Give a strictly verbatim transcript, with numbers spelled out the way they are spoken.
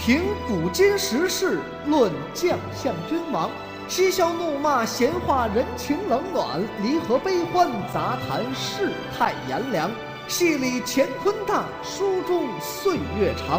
评古今时事，论将相君王，嬉笑怒骂，闲话人情冷暖，离合悲欢，杂谈世态炎凉。戏里乾坤大，书中岁月长。